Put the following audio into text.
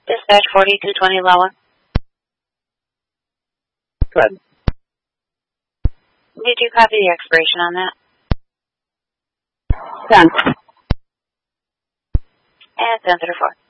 Dispatch 4220 Lower. Good. Did you copy the expiration on that? 10. And 10:34.